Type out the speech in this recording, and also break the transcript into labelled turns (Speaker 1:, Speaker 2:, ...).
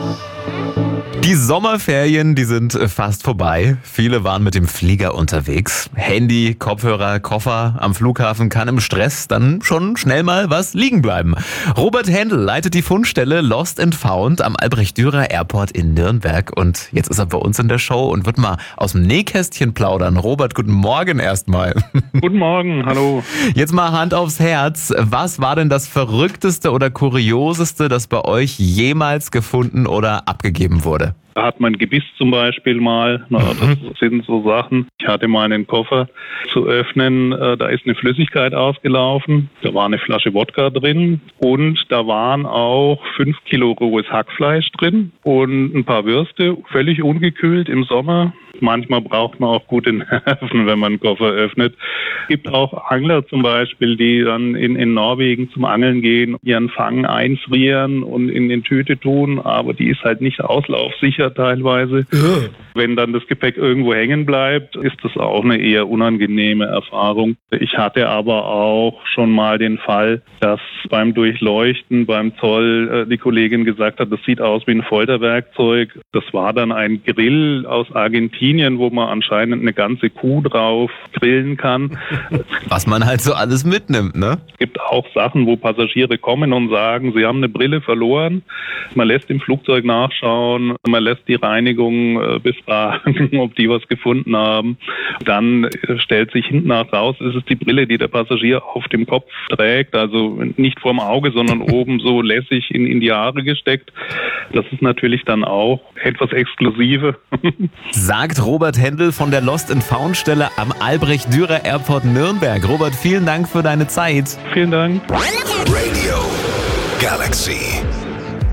Speaker 1: Die Sommerferien, die sind fast vorbei. Viele waren mit dem Flieger unterwegs. Handy, Kopfhörer, Koffer am Flughafen kann im Stress dann schon schnell mal was liegen bleiben. Robert Händel leitet die Fundstelle Lost and Found am Albrecht-Dürer Airport in Nürnberg. Und jetzt ist er bei uns in der Show und wird mal aus dem Nähkästchen plaudern. Robert, guten Morgen erstmal.
Speaker 2: Guten Morgen, hallo.
Speaker 1: Jetzt mal Hand aufs Herz. Was war denn das Verrückteste oder Kurioseste, das bei euch jemals gefunden oder abgegeben wurde?
Speaker 2: Da hat man Gebiss zum Beispiel mal. Das sind so Sachen. Ich hatte mal einen Koffer zu öffnen. Da ist eine Flüssigkeit ausgelaufen. Da war eine Flasche Wodka drin. Und da waren auch 5 Kilo rohes Hackfleisch drin. Und ein paar Würste, völlig ungekühlt im Sommer. Manchmal braucht man auch gute Nerven, wenn man einen Koffer öffnet. Es gibt auch Angler zum Beispiel, die dann in Norwegen zum Angeln gehen, ihren Fang einfrieren und in den Tüte tun, aber die ist halt nicht auslaufsicher teilweise. Ja. Wenn dann das Gepäck irgendwo hängen bleibt, ist das auch eine eher unangenehme Erfahrung. Ich hatte aber auch schon mal den Fall, dass beim Durchleuchten beim Zoll die Kollegin gesagt hat, das sieht aus wie ein Folterwerkzeug. Das war dann ein Grill aus Argentinien, wo man anscheinend eine ganze Kuh drauf grillen kann.
Speaker 1: Was man halt so alles mitnimmt, ne?
Speaker 2: Es gibt auch Sachen, wo Passagiere kommen und sagen, sie haben eine Brille verloren. Man lässt im Flugzeug nachschauen, man lässt die Reinigung befragen, ob die was gefunden haben. Dann stellt sich hinten nach raus, ist es die Brille, die der Passagier auf dem Kopf trägt, also nicht vorm Auge, sondern oben so lässig in die Haare gesteckt. Das ist natürlich dann auch etwas exklusive.
Speaker 1: Sagt Robert Händel von der Lost and Found Stelle am Albrecht-Dürer Airport Nürnberg. Robert, vielen Dank für deine Zeit.
Speaker 2: Vielen Dank.
Speaker 3: Radio Galaxy.